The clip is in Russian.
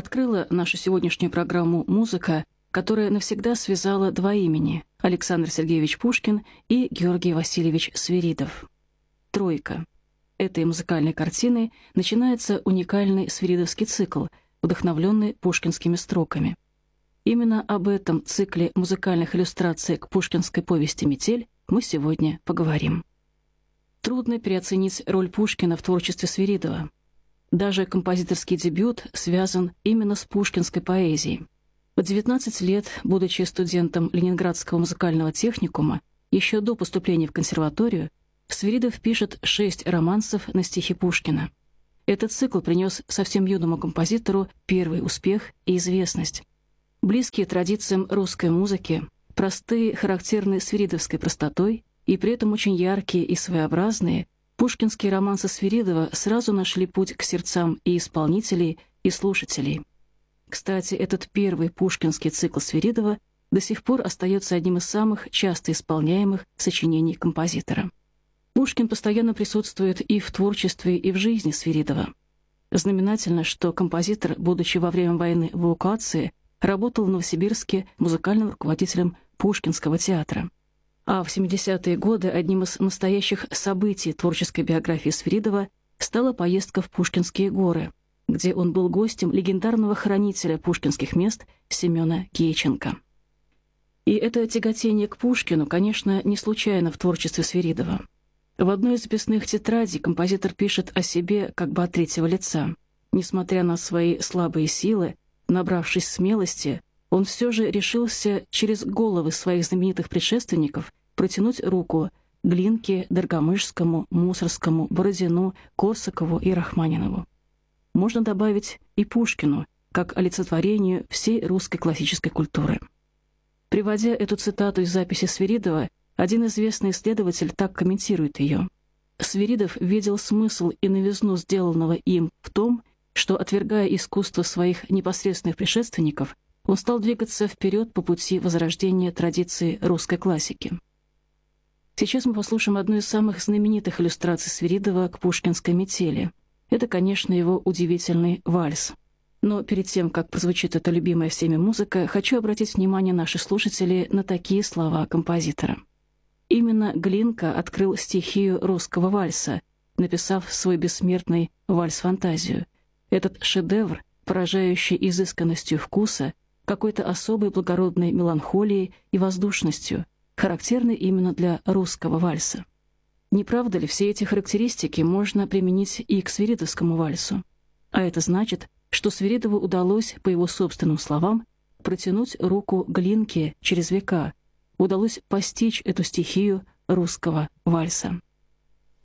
Открыла нашу сегодняшнюю программу музыка, которая навсегда связала два имени – Александр Сергеевич Пушкин и Георгий Васильевич Свиридов. «Тройка». Этой музыкальной картиной начинается уникальный свиридовский цикл, вдохновленный пушкинскими строками. Именно об этом цикле музыкальных иллюстраций к пушкинской повести «Метель» мы сегодня поговорим. Трудно переоценить роль Пушкина в творчестве Свиридова. Даже композиторский дебют связан именно с пушкинской поэзией. В 19 лет, будучи студентом Ленинградского музыкального техникума, еще до поступления в консерваторию, Свиридов пишет 6 романсов на стихи Пушкина. Этот цикл принес совсем юному композитору первый успех и известность. Близкие традициям русской музыки, простые, характерные свиридовской простотой и при этом очень яркие и своеобразные, пушкинские романсы Свиридова сразу нашли путь к сердцам и исполнителей, и слушателей. Кстати, этот первый пушкинский цикл Свиридова до сих пор остается одним из самых часто исполняемых сочинений композитора. Пушкин постоянно присутствует и в творчестве, и в жизни Свиридова. Знаменательно, что композитор, будучи во время войны в эвакуации, работал в Новосибирске музыкальным руководителем Пушкинского театра. А в 70-е годы одним из настоящих событий творческой биографии Свиридова стала поездка в Пушкинские горы, где он был гостем легендарного хранителя пушкинских мест Семена Кеченко. И это тяготение к Пушкину, конечно, не случайно в творчестве Свиридова. В одной из записных тетрадей композитор пишет о себе как бы от третьего лица. Несмотря на свои слабые силы, набравшись смелости, он все же решился через головы своих знаменитых предшественников протянуть руку Глинке, Доргомышскому, Мусорскому, Бородину, Корсакову и Рахманинову. Можно добавить и Пушкину, как олицетворению всей русской классической культуры. Приводя эту цитату из записи Свиридова, один известный исследователь так комментирует ее. Свиридов видел смысл и новизну сделанного им в том, что, отвергая искусство своих непосредственных предшественников, он стал двигаться вперед по пути возрождения традиции русской классики. Сейчас мы послушаем одну из самых знаменитых иллюстраций Свиридова к пушкинской «Метели». Это, конечно, его удивительный вальс. Но перед тем, как прозвучит эта любимая всеми музыка, хочу обратить внимание наших слушателей на такие слова композитора. Именно Глинка открыл стихию русского вальса, написав свой бессмертный «Вальс-фантазию». Этот шедевр, поражающий изысканностью вкуса, какой-то особой благородной меланхолией и воздушностью, характерный именно для русского вальса. Не правда ли, все эти характеристики можно применить и к свиридовскому вальсу? А это значит, что Свиридову удалось, по его собственным словам, протянуть руку Глинке через века, удалось постичь эту стихию русского вальса.